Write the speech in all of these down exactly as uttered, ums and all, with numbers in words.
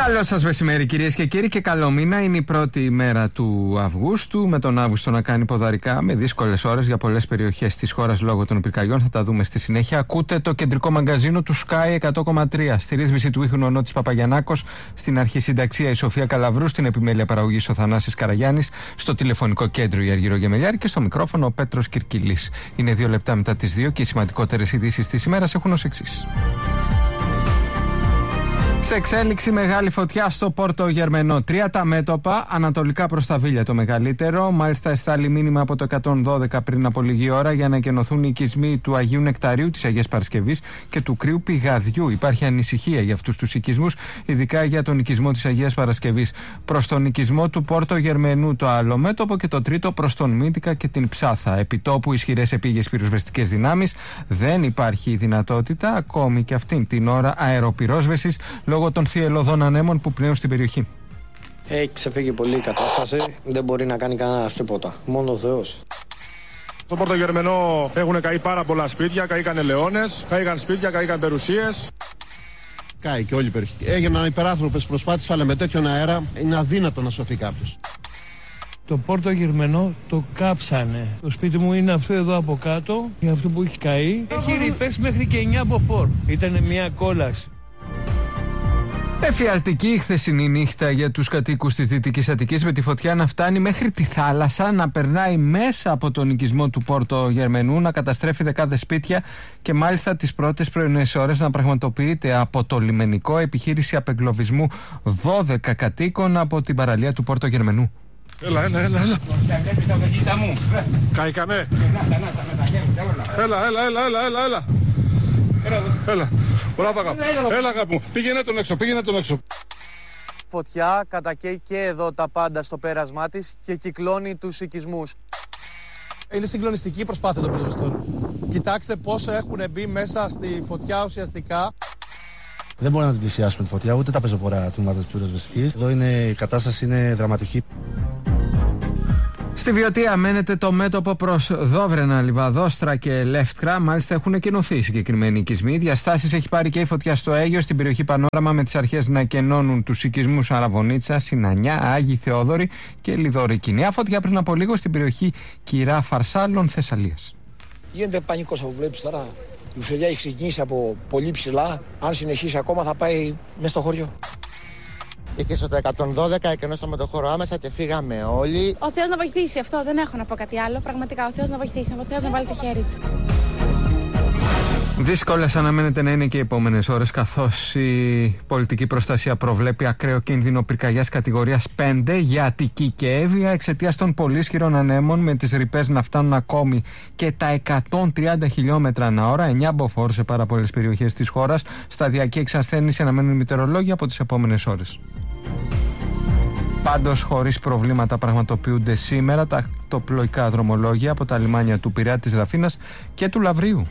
Καλό σας μεσημέρι, κυρίες και κύριοι, και καλό μήνα. Είναι η πρώτη μέρα του Αυγούστου, με τον Αύγουστο να κάνει ποδαρικά με δύσκολες ώρες για πολλές περιοχές της χώρας λόγω των πυρκαγιών. Θα τα δούμε στη συνέχεια. Ακούτε το κεντρικό μαγκαζίνο του Sky εκατό κόμμα τρία. Στη ρύθμιση του ήχου ο Νότης Παπαγιαννάκος, στην αρχισυνταξία η Σοφία Καλαβρού, στην επιμέλεια παραγωγής ο Θανάσης Καραγιάννης, στο τηλεφωνικό κέντρο η Αργυρό Γεμελιάρη και στο μικρόφωνο ο Πέτρος Κυρκυλής. Είναι δύο λεπτά μετά τις δύο και οι σημαντικότερες ειδήσεις της ημέρας έχουν ως εξής. Σε εξέλιξη μεγάλη φωτιά στο Πόρτο Γερμενό. Τρία τα μέτωπα, ανατολικά προς τα Βίλια το μεγαλύτερο. Μάλιστα, εστάλει μήνυμα από το εκατόν δώδεκα πριν από λίγη ώρα για να εκενωθούν οι οικισμοί του Αγίου Νεκταρίου της Αγίας Παρασκευής και του Κρύου Πηγαδιού. Υπάρχει ανησυχία για αυτούς τους οικισμούς, ειδικά για τον οικισμό της Αγίας Παρασκευής. Προς τον οικισμό του Πόρτο Γερμενού το άλλο μέτωπο και το τρίτο προς τον Μύτικα και την Ψάθα. Επιτόπου ισχυρές επίγειες πυροσβεστικές δυνάμεις. Δεν υπάρχει δυνατότητα, ακόμη και αυτήν την ώρα, αεροπυρόσβεσης λόγω των θυελλωδών ανέμων που πνέουν στην περιοχή. Έχει ξεφύγει πολύ η κατάσταση, δεν μπορεί να κάνει κανένα τίποτα. Μόνο ο Θεός. Στο Πόρτο Γερμενό έχουν καεί πάρα πολλά σπίτια, καήκαν ελαιώνες, καήκαν σπίτια, καήκαν περιουσίες. Κάει και όλη η περιοχή. Έγιναν υπεράνθρωπες προσπάθειες, αλλά με τέτοιον αέρα είναι αδύνατο να σωθεί κάποιος. Το Πόρτο Γερμενό το κάψανε. Το σπίτι μου είναι αυτό εδώ από κάτω, και αυτό που έχει καεί. Έχει ρηπές μέχρι και εννιά μποφόρ. Ήτανε μια κόλαση. Εφιαλτική η χθεσινή νύχτα για τους κατοίκους της Δυτικής Αττικής, με τη φωτιά να φτάνει μέχρι τη θάλασσα, να περνάει μέσα από τον οικισμό του Πόρτο Γερμενού, να καταστρέφει δεκάδες σπίτια και μάλιστα τις πρώτες πρωινές ώρες να πραγματοποιείται από το λιμενικό επιχείρηση απεγκλωβισμού δώδεκα κατοίκων από την παραλία του Πόρτο Γερμενού. Έλα, έλα, έλα, έλα. Καήκανε. Έλα, έλα, έλα, έλα, έλα, έλα. Έλα, μπράβο αγάπη. Έλα αγάπη μου, πήγαινε τον έξω, πήγαινε τον έξω. Φωτιά κατακαίει και εδώ τα πάντα στο πέρασμά της και κυκλώνει τους οικισμούς. Είναι συγκλονιστική η προσπάθεια των πυροσβεστών. Κοιτάξτε πόσο έχουν μπει μέσα στη φωτιά ουσιαστικά. Δεν μπορούμε να την πλησιάσουμε τη φωτιά, ούτε τα πεζοπορά τμήματα της πυροσβεστικής. Εδώ είναι, η κατάσταση είναι δραματική. Στη Βιωτία μένεται το μέτωπο προς Δόβρενα, Λιβαδόστρα και Λεύτκρα. Μάλιστα έχουν εκενωθεί οι συγκεκριμένοι οικισμοί. Διαστάσεις έχει πάρει και η φωτιά στο Αίγιο, στην περιοχή Πανόραμα, με τις αρχές να εκενώνουν τους οικισμούς Αραβωνίτσα, Συνανιά, Άγιοι Θεόδωροι και Λιδωρική. Νέα φωτιά πριν από λίγο στην περιοχή Κυρά Φαρσάλων, Θεσσαλίας. Γίνεται πανικός από βλέπεις τώρα. Η φωτιά έχει ξεκινήσει από πολύ ψηλά. Αν συνεχίσει ακόμα θα πάει μέσα στο χωριό. Εκεί στο εκατόν δώδεκα εκενώσαμε το χώρο άμεσα και φύγαμε όλοι. Ο Θεός να βοηθήσει, αυτό δεν έχω να πω κάτι άλλο. Πραγματικά ο Θεός να βοηθήσει, ο Θεός να βάλει το χέρι του. Δύσκολες αναμένεται να είναι και οι επόμενες ώρες, καθώς η πολιτική προστασία προβλέπει ακραίο κίνδυνο πυρκαγιάς κατηγορίας πέντε για Αττική και Εύβοια εξαιτίας των πολύ ισχυρών ανέμων, με τις ρηπές να φτάνουν ακόμη και τα εκατόν τριάντα χιλιόμετρα ανά ώρα. εννιά μποφόρ σε πάρα πολλές περιοχές της χώρας. Σταδιακή εξασθένηση αναμένουν οι μητεωρολόγοι από τις επόμενες ώρες. Πάντως, χωρίς προβλήματα πραγματοποιούνται σήμερα τα τοπλοϊκά δρομολόγια από τα λιμάνια του Πειραιά, της Ραφίνας και του Λαβρίου.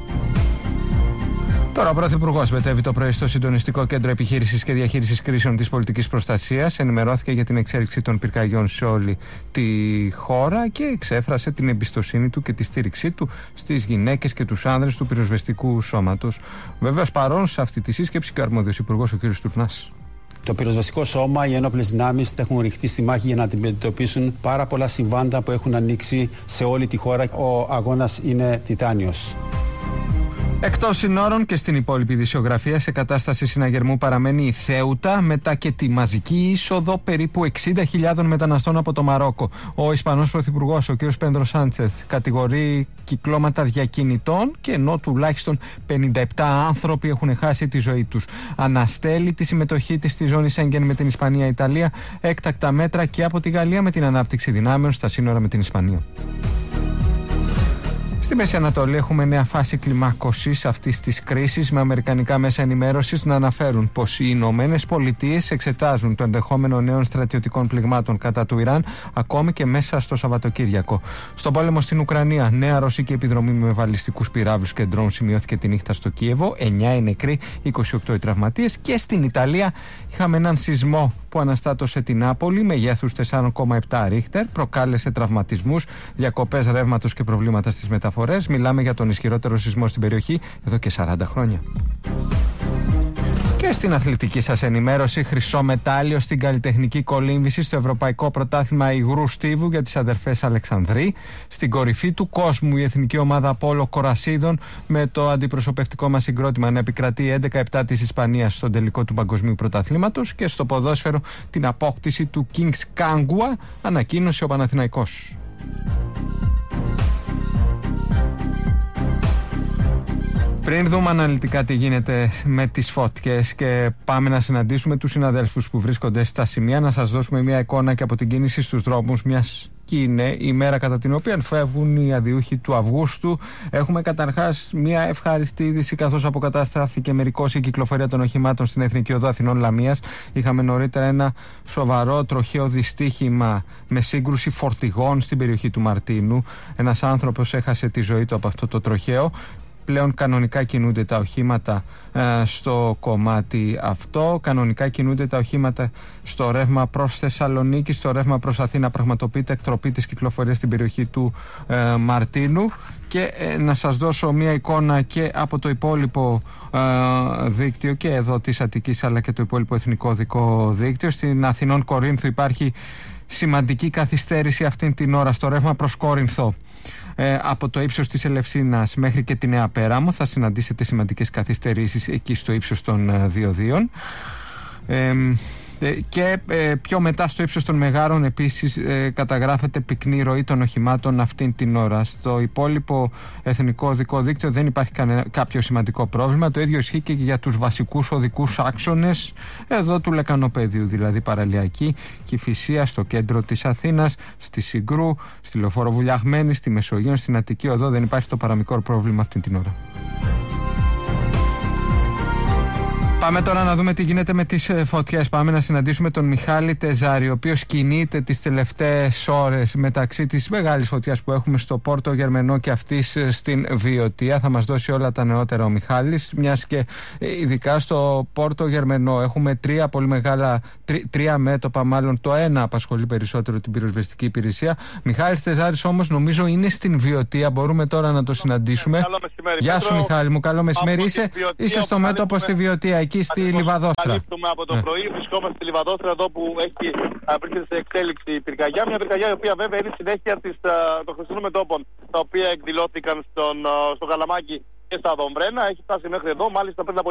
Τώρα, ο Πρωθυπουργός μετέβη το πρωί στο Συντονιστικό Κέντρο Επιχείρησης και Διαχείρισης Κρίσεων της Πολιτικής Προστασίας. Ενημερώθηκε για την εξέλιξη των πυρκαγιών σε όλη τη χώρα και εξέφρασε την εμπιστοσύνη του και τη στήριξή του στις γυναίκες και τους άνδρες του πυροσβεστικού σώματος. Βεβαίως, παρόν σε αυτή τη σύσκεψη και ο αρμόδιος υπουργός, ο κ. Τουρνάς. Το πυροσβεστικό σώμα, οι ενόπλες δυνάμεις έχουν ρηχτεί στη μάχη για να αντιμετωπίσουν πάρα πολλά συμβάντα που έχουν ανοίξει σε όλη τη χώρα. Ο αγώνας είναι τιτάνιος. Εκτός συνόρων και στην υπόλοιπη ειδησιογραφία, σε κατάσταση συναγερμού παραμένει η Θέουτα μετά και τη μαζική είσοδο περίπου εξήντα χιλιάδων μεταναστών από το Μαρόκο. Ο Ισπανός Πρωθυπουργός, ο κ. Πέντρο Σάντσεθ, κατηγορεί κυκλώματα διακινητών, και ενώ τουλάχιστον πενήντα επτά άνθρωποι έχουν χάσει τη ζωή τους. Αναστέλει τη συμμετοχή της στη ζώνη Σέγγεν με την Ισπανία-Ιταλία, έκτακτα μέτρα και από τη Γαλλία με την ανάπτυξη δυνάμεων στα σύνορα με την Ισπανία. Στη Μέση Ανατολή έχουμε νέα φάση κλιμάκωσης αυτής της κρίσης, με αμερικανικά μέσα ενημέρωσης να αναφέρουν πως οι Ηνωμένες Πολιτείες εξετάζουν το ενδεχόμενο νέων στρατιωτικών πληγμάτων κατά του Ιράν, ακόμη και μέσα στο Σαββατοκύριακο. Στον πόλεμο στην Ουκρανία, νέα ρωσική επιδρομή με βαλιστικούς πυράβλους και ντρόουν σημειώθηκε τη νύχτα στο Κίεβο, εννιά οι νεκροί, είκοσι οκτώ οι τραυματίες. Και στην Ιταλία είχαμε έναν σεισμό που αναστάτωσε την Νάπολη μεγέθους τέσσερα κόμμα επτά ρίχτερ, προκάλεσε τραυματισμούς, διακοπές ρεύματος και προβλήματα στις μεταφορές. Μιλάμε για τον ισχυρότερο σεισμό στην περιοχή εδώ και σαράντα χρόνια. Και Και στην αθλητική σας ενημέρωση, χρυσό μετάλλιο στην καλλιτεχνική κολύμβηση στο Ευρωπαϊκό Πρωτάθλημα Υγρού Στίβου για τις αδερφές Αλεξανδρή. Στην κορυφή του κόσμου η εθνική ομάδα Πόλο Κορασίδων, με το αντιπροσωπευτικό μας συγκρότημα να επικρατεί έντεκα επτά της Ισπανίας στον τελικό του Παγκοσμίου Πρωταθλήματος. Και στο ποδόσφαιρο την απόκτηση του Kings Κάγκουα ανακοίνωσε ο Παναθηναϊκός. Πριν δούμε αναλυτικά τι γίνεται με τις φωτιές και πάμε να συναντήσουμε τους συναδέλφους που βρίσκονται στα σημεία, να σας δώσουμε μια εικόνα και από την κίνηση στους δρόμους, μιας και είναι η μέρα κατά την οποία φεύγουν οι αδιούχοι του Αυγούστου. Έχουμε καταρχάς μια ευχάριστη είδηση, καθώς αποκαταστάθηκε μερικώς η κυκλοφορία των οχημάτων στην Εθνική Οδό Αθηνών Λαμίας. Είχαμε νωρίτερα ένα σοβαρό τροχαίο δυστύχημα με σύγκρουση φορτηγών στην περιοχή του Μαρτίνου. Ένας άνθρωπος έχασε τη ζωή του από αυτό το τροχαίο. Πλέον κανονικά κινούνται τα οχήματα ε, στο κομμάτι αυτό. Κανονικά κινούνται τα οχήματα στο ρεύμα προς Θεσσαλονίκη. Στο ρεύμα προς Αθήνα πραγματοποιείται εκτροπή της κυκλοφορίας στην περιοχή του ε, Μαρτίνου. Και ε, να σας δώσω μια εικόνα και από το υπόλοιπο ε, δίκτυο και εδώ της Αττικής, αλλά και το υπόλοιπο εθνικό οδικό δίκτυο. Στην Αθηνών Κορίνθου υπάρχει σημαντική καθυστέρηση αυτήν την ώρα στο ρεύμα προς Κόρινθο. Ε, από το ύψος της Ελευσίνας μέχρι και τη Νέα Πέραμο θα συναντήσετε σημαντικές καθυστερήσεις εκεί στο ύψος των ε, διοδίων. Ε, και ε, πιο μετά στο ύψος των Μεγάρων επίσης ε, καταγράφεται πυκνή ροή των οχημάτων αυτήν την ώρα. Στο υπόλοιπο εθνικό οδικό δίκτυο δεν υπάρχει κανένα, κάποιο σημαντικό πρόβλημα. Το ίδιο ισχύει και για τους βασικούς οδικούς άξονες εδώ του Λεκανοπέδιου, δηλαδή Παραλιακή, Κηφισία, στο κέντρο της Αθήνας, στη Συγκρού, στη Λεωφόρο Βουλιαγμένη, στη Μεσογείο, στην Αττική Οδό. Δεν υπάρχει το παραμικρό πρόβλημα αυτήν την ώρα. Πάμε τώρα να δούμε τι γίνεται με τις φωτιές. Πάμε να συναντήσουμε τον Μιχάλη Τεζάρη, ο οποίος κινείται τις τελευταίες ώρες μεταξύ της μεγάλης φωτιάς που έχουμε στο Πόρτο Γερμενό και αυτής στην Βιωτία. Θα μας δώσει όλα τα νεότερα ο Μιχάλης, μιας και ειδικά στο Πόρτο Γερμενό έχουμε τρία πολύ μεγάλα, τρι, τρία μέτωπα μάλλον. Το ένα απασχολεί περισσότερο την πυροσβεστική υπηρεσία. Μιχάλης Τεζάρης όμως νομίζω είναι στην Βιωτία. Μπορούμε τώρα να το συναντήσουμε. Γεια σου Μιχάλη μου, καλό μεσημέρι. Είσαι, είσαι στο μέτωπο στη Βιωτία, εκεί στη Λιβαδόστρα. Καλύπτουμε από το πρωί, βρισκόμαστε στη Λιβαδόστρα εδώ που έχει βρίσκεται σε εξέλιξη η πυρκαγιά. Μια πυρκαγιά η οποία βέβαια είναι συνέχεια της, των χθεσινών μετώπων τα οποία εκδηλώθηκαν στον, στο Καλαμάκι και στα Δομβρένα. Έχει φτάσει μέχρι εδώ, μάλιστα πριν από